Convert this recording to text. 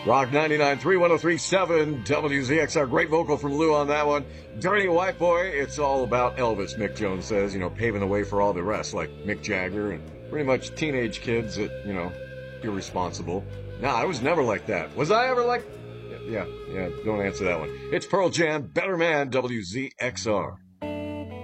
Rock 99.3, 103.7, WZXR. Great vocal from Lou on that one. Dirty White Boy, it's all about Elvis, Mick Jones says, paving the way for all the rest, like Mick Jagger and pretty much teenage kids that, irresponsible. No, I was never like that. Was I ever like... Yeah, don't answer that one. It's Pearl Jam, Better Man, WZXR.